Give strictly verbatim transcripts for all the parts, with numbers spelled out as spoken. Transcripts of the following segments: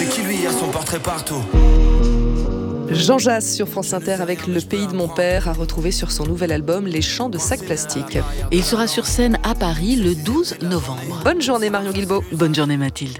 C'est qui lui, il y a son portrait partout. Jean Jass sur France Inter avec Le pays de mon père à retrouver sur son nouvel album Les chants de sacs plastiques. Et il sera sur scène à Paris le douze novembre. Bonne journée Marion Guilbault. Bonne journée Mathilde.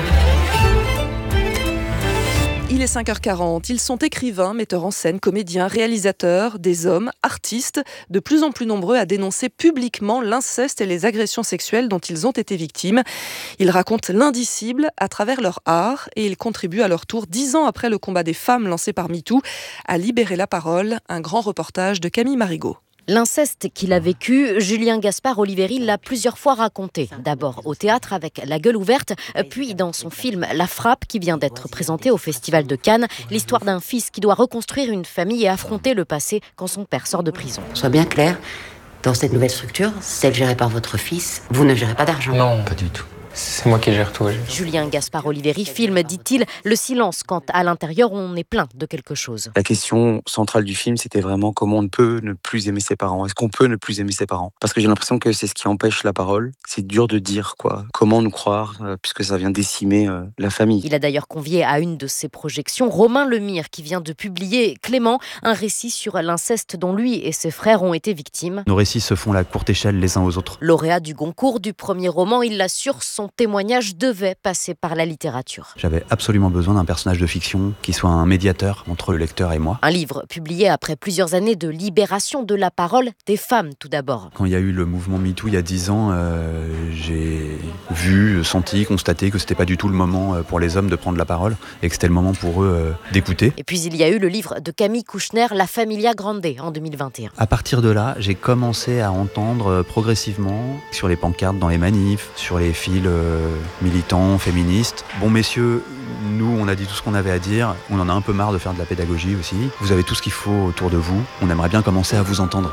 Il est cinq heures quarante, ils sont écrivains, metteurs en scène, comédiens, réalisateurs, des hommes, artistes, de plus en plus nombreux à dénoncer publiquement l'inceste et les agressions sexuelles dont ils ont été victimes. Ils racontent l'indicible à travers leur art et ils contribuent à leur tour, dix ans après le combat des femmes lancé par MeToo, à libérer la parole. Un grand reportage de Camille Marigot. L'inceste qu'il a vécu, Julien Gaspard Oliveri l'a plusieurs fois raconté. D'abord au théâtre avec La Gueule ouverte, puis dans son film La Frappe qui vient d'être présenté au Festival de Cannes. L'histoire d'un fils qui doit reconstruire une famille et affronter le passé quand son père sort de prison. Sois bien clair, dans cette nouvelle structure, celle gérée par votre fils, vous ne gérez pas d'argent. Non, pas du tout. C'est moi qui gère tout. Julien Gaspard Oliveri filme, dit-il, le silence quand à l'intérieur on est plein de quelque chose. La question centrale du film, c'était vraiment comment on peut ne plus aimer ses parents. Est-ce qu'on peut ne plus aimer ses parents? Parce que j'ai l'impression que c'est ce qui empêche la parole. C'est dur de dire, quoi. Comment nous croire, euh, puisque ça vient décimer euh, la famille. Il a d'ailleurs convié à une de ses projections Romain Lemire, qui vient de publier Clément, un récit sur l'inceste dont lui et ses frères ont été victimes. Nos récits se font à courte échelle les uns aux autres. Lauréat du Goncourt du premier roman, il l'assure, son témoignage devait passer par la littérature. J'avais absolument besoin d'un personnage de fiction qui soit un médiateur entre le lecteur et moi. Un livre publié après plusieurs années de libération de la parole des femmes tout d'abord. Quand il y a eu le mouvement MeToo il y a dix ans, euh, j'ai vu, senti, constaté que c'était pas du tout le moment pour les hommes de prendre la parole et que c'était le moment pour eux euh, d'écouter. Et puis il y a eu le livre de Camille Kouchner, La Familia Grande, en deux mille vingt et un. À partir de là, j'ai commencé à entendre progressivement sur les pancartes dans les manifs, sur les fils euh, militants, féministes. Bon messieurs, nous on a dit tout ce qu'on avait à dire, on en a un peu marre de faire de la pédagogie aussi. Vous avez tout ce qu'il faut autour de vous, on aimerait bien commencer à vous entendre.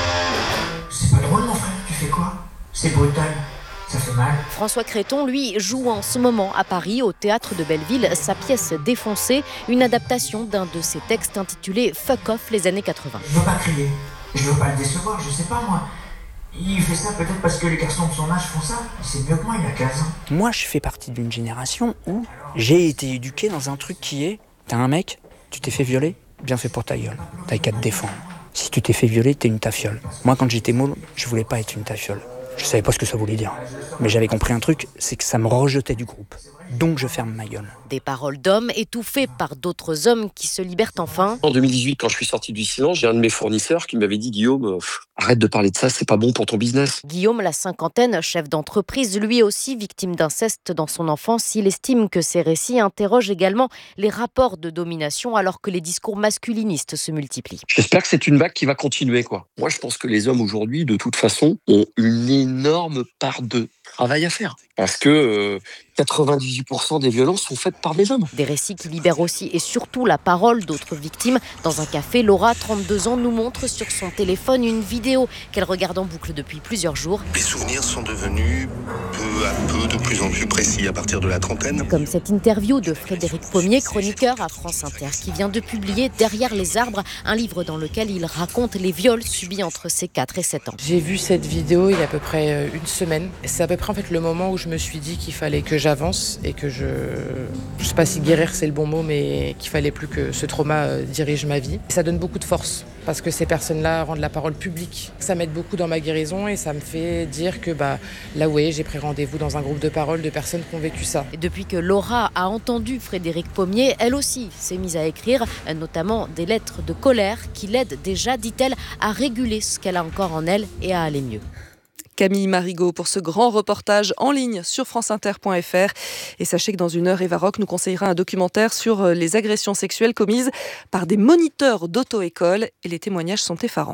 C'est pas drôle mon frère, tu fais quoi? C'est brutal, ça fait mal. François Créton, lui, joue en ce moment à Paris, au Théâtre de Belleville, sa pièce Défoncée, une adaptation d'un de ses textes intitulé Fuck Off les années quatre-vingts. Je veux pas crier, je veux pas le décevoir, je sais pas moi. Il fait ça peut-être parce que les garçons de son âge font ça. C'est mieux que moi, il a quinze ans. Moi, je fais partie d'une génération où j'ai été éduqué dans un truc qui est... T'as un mec, tu t'es fait violer, bien fait pour ta gueule. T'as qu'à te défendre. Si tu t'es fait violer, t'es une tafiole. Moi, quand j'étais môle, je voulais pas être une tafiole. Je savais pas ce que ça voulait dire. Mais j'avais compris un truc, c'est que ça me rejetait du groupe. Donc je ferme ma gueule. Des paroles d'hommes étouffées par d'autres hommes qui se libèrent enfin. En deux mille dix-huit, quand je suis sorti du silence, j'ai un de mes fournisseurs qui m'avait dit « Guillaume, pff, arrête de parler de ça, c'est pas bon pour ton business. » Guillaume, la cinquantaine, chef d'entreprise, lui aussi victime d'inceste dans son enfance, il estime que ces récits interrogent également les rapports de domination alors que les discours masculinistes se multiplient. J'espère que c'est une vague qui va continuer, quoi. Moi, je pense que les hommes aujourd'hui, de toute façon, ont une énorme part de travail à faire. Parce que euh, quatre-vingt-dix-huit pour cent des violences sont faites par des hommes. Des récits qui libèrent aussi et surtout la parole d'autres victimes. Dans un café, Laura, trente-deux ans, nous montre sur son téléphone une vidéo qu'elle regarde en boucle depuis plusieurs jours. Les souvenirs sont devenus peu à peu de plus en plus précis à partir de la trentaine. Comme cette interview de Frédéric Pommier, chroniqueur à France Inter, qui vient de publier Derrière les arbres, un livre dans lequel il raconte les viols subis entre ses quatre et sept ans. J'ai vu cette vidéo il y a à peu près une semaine. C'est à peu près en fait le moment où je me suis dit qu'il fallait que j'avance et que je... Je sais pas si guérir c'est le bon mot, mais qu'il fallait plus que ce trauma dirige ma vie. Et ça donne beaucoup de force parce que ces personnes-là rendent la parole publique. Ça m'aide beaucoup dans ma guérison et ça me fait dire que bah, là oui, j'ai pris rendez-vous dans un groupe de parole de personnes qui ont vécu ça. Et depuis que Laura a entendu Frédéric Pommier, elle aussi s'est mise à écrire, notamment des lettres de colère qui l'aident déjà, dit-elle, à réguler ce qu'elle a encore en elle et à aller mieux. Camille Marigot pour ce grand reportage en ligne sur franceinter point f r. Et sachez que dans une heure, Eva Rock nous conseillera un documentaire sur les agressions sexuelles commises par des moniteurs d'auto-école et les témoignages sont effarants.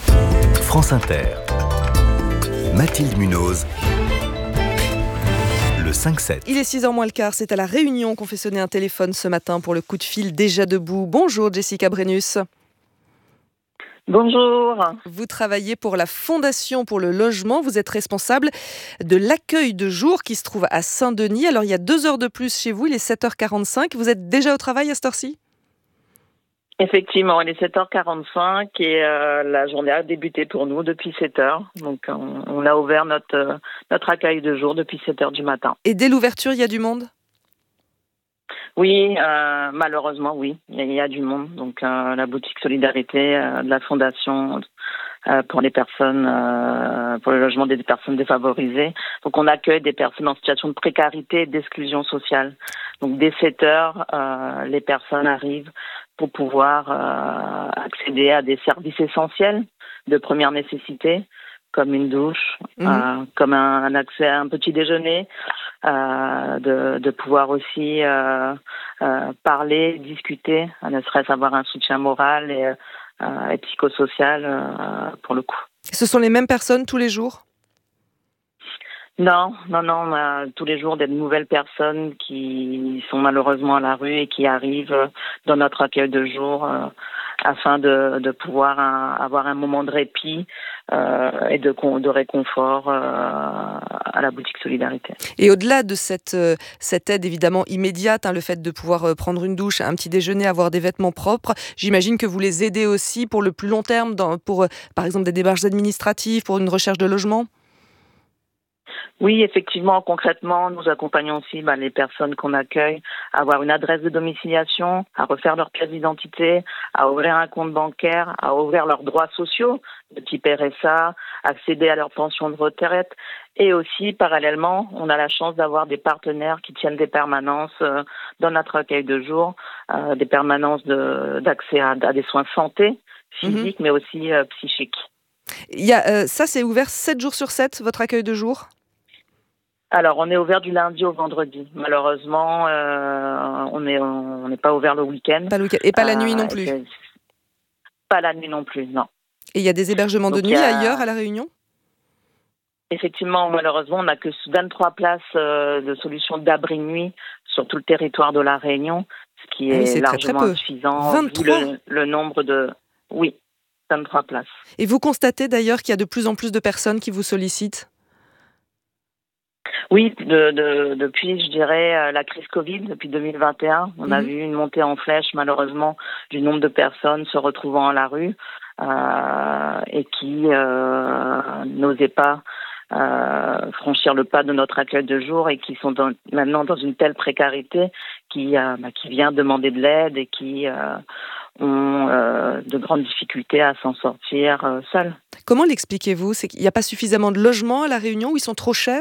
France Inter. Mathilde Munoz. Le cinq sept. Il est six heures moins le quart, c'est à la Réunion qu'on fait sonner un téléphone ce matin pour le coup de fil déjà debout. Bonjour Jessica Brennus. Bonjour. Vous travaillez pour la Fondation pour le logement. Vous êtes responsable de l'accueil de jour qui se trouve à Saint-Denis. Alors, il y a deux heures de plus chez vous, il est sept heures quarante-cinq. Vous êtes déjà au travail à cette heure-ci ? Effectivement, il est sept heures quarante-cinq et euh, la journée a débuté pour nous depuis sept heures. Donc, on, on a ouvert notre, euh, notre accueil de jour depuis sept heures du matin. Et dès l'ouverture, il y a du monde ? Oui, euh, malheureusement, oui, il y, a, il y a du monde. Donc, euh, la boutique Solidarité euh, de la Fondation euh, pour les personnes, euh, pour le logement des personnes défavorisées. Donc, on accueille des personnes en situation de précarité et d'exclusion sociale. Donc, dès sept heures, euh, les personnes arrivent pour pouvoir euh, accéder à des services essentiels de première nécessité, comme une douche, mmh. euh, comme un, un accès à un petit déjeuner, euh, de, de pouvoir aussi euh, euh, parler, discuter, ne serait-ce avoir un soutien moral et, euh, et psychosocial euh, pour le coup. Ce sont les mêmes personnes tous les jours ? Non, non, non, on a tous les jours des nouvelles personnes qui sont malheureusement à la rue et qui arrivent dans notre accueil de jour euh, afin de, de pouvoir un, avoir un moment de répit euh, et de, de réconfort euh, à la boutique Solidarité. Et au-delà de cette, euh, cette aide évidemment immédiate, hein, le fait de pouvoir euh, prendre une douche, un petit déjeuner, avoir des vêtements propres, j'imagine que vous les aidez aussi pour le plus long terme, dans, pour euh, par exemple des démarches administratives, pour une recherche de logement ? Oui, effectivement, concrètement, nous accompagnons aussi bah, les personnes qu'on accueille à avoir une adresse de domiciliation, à refaire leur pièce d'identité, à ouvrir un compte bancaire, à ouvrir leurs droits sociaux, de type R S A, accéder à leur pension de retraite. Et aussi, parallèlement, on a la chance d'avoir des partenaires qui tiennent des permanences euh, dans notre accueil de jour, euh, des permanences de, d'accès à, à des soins santé, physiques, mmh. mais aussi euh, psychiques. Il y a, euh, ça, c'est ouvert sept jours sur sept, votre accueil de jour ? Alors, on est ouvert du lundi au vendredi. Malheureusement, euh, on n'est on n'est pas ouvert le week-end. Pas le week-end. Et pas la euh, nuit non plus. Pas la nuit non plus, non. Et il y a des hébergements Donc, de nuit a... ailleurs à La Réunion ? Effectivement, malheureusement, on n'a que vingt-trois places euh, de solutions d'abri nuit sur tout le territoire de La Réunion, ce qui ah oui, est c'est largement très, très peu. insuffisant vingt-trois vu le, le nombre de... Oui, vingt-trois places. Et vous constatez d'ailleurs qu'il y a de plus en plus de personnes qui vous sollicitent ? Oui, de, de, depuis, je dirais, la crise Covid, depuis deux mille vingt et un, on mmh. a vu une montée en flèche, malheureusement, du nombre de personnes se retrouvant à la rue euh, et qui euh, n'osaient pas euh, franchir le pas de notre accueil de jour et qui sont dans, maintenant dans une telle précarité qui, euh, bah, qui vient demander de l'aide et qui euh, ont euh, de grandes difficultés à s'en sortir euh, seuls. Comment l'expliquez-vous ? C'est qu'il n'y a pas suffisamment de logements à La Réunion ou ils sont trop chers ?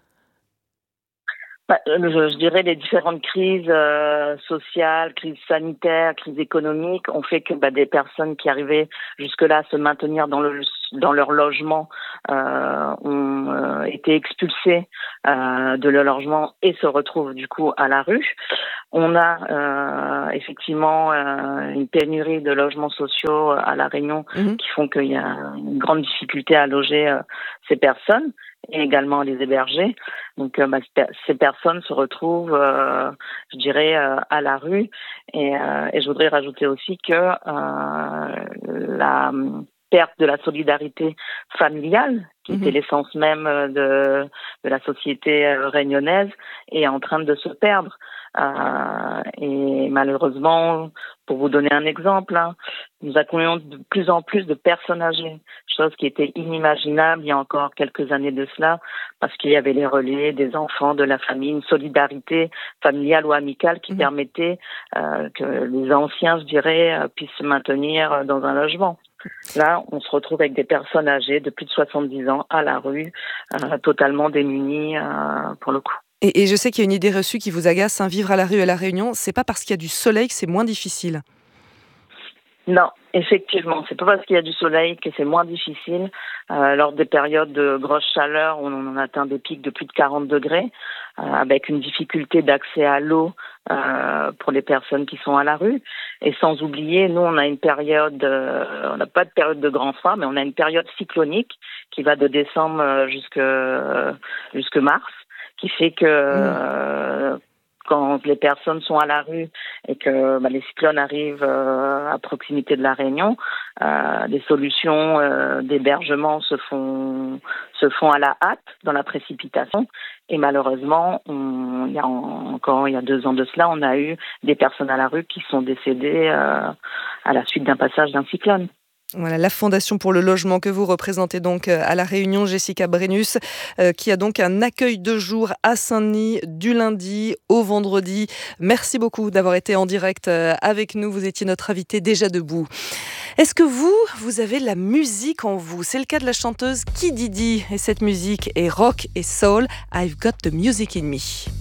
Bah, je, je dirais les différentes crises euh, sociales, crises sanitaires, crises économiques ont fait que bah, des personnes qui arrivaient jusque-là à se maintenir dans, le, dans leur logement euh, ont euh, été expulsées euh, de leur logement et se retrouvent du coup à la rue. On a euh, effectivement euh, une pénurie de logements sociaux à La Réunion mmh. qui font qu'il y a une grande difficulté à loger euh, ces personnes et également les héberger. Donc, euh, bah, ces personnes se retrouvent, euh, je dirais, euh, à la rue. Et, euh, et je voudrais rajouter aussi que euh, la perte de la solidarité familiale, qui mmh. était l'essence même de, de la société réunionnaise, est en train de se perdre. Euh, et malheureusement, pour vous donner un exemple, hein, nous accueillons de plus en plus de personnes âgées, chose qui était inimaginable il y a encore quelques années de cela, parce qu'il y avait les relais des enfants, de la famille, une solidarité familiale ou amicale qui mmh. permettait euh, que les anciens, je dirais, puissent se maintenir dans un logement. Là, on se retrouve avec des personnes âgées de plus de soixante-dix ans à la rue, euh, totalement démunies euh, pour le coup. Et, et je sais qu'il y a une idée reçue qui vous agace, hein, vivre à la rue à La Réunion, c'est pas parce qu'il y a du soleil que c'est moins difficile. Non, effectivement, c'est pas parce qu'il y a du soleil que c'est moins difficile. Euh, lors des périodes de grosse chaleur, on, on atteint des pics de plus de quarante degrés, euh, avec une difficulté d'accès à l'eau euh, pour les personnes qui sont à la rue. Et sans oublier, nous, on a une période, euh, on n'a pas de période de grand froid, mais on a une période cyclonique qui va de décembre jusque jusque mars, qui fait que euh, quand les personnes sont à la rue et que bah, les cyclones arrivent euh, à proximité de La Réunion, euh, des solutions euh, d'hébergement se font se font à la hâte, dans la précipitation. Et malheureusement, on, il y a en, encore il y a deux ans de cela, on a eu des personnes à la rue qui sont décédées euh, à la suite d'un passage d'un cyclone. Voilà, la Fondation pour le logement que vous représentez donc à La Réunion, Jessica Brennus, euh, qui a donc un accueil de jour à Saint-Denis du lundi au vendredi. Merci beaucoup d'avoir été en direct avec nous. Vous étiez notre invité déjà debout. Est-ce que vous, vous avez la musique en vous ? C'est le cas de la chanteuse Kididi. Et cette musique est rock et soul. I've got the music in me.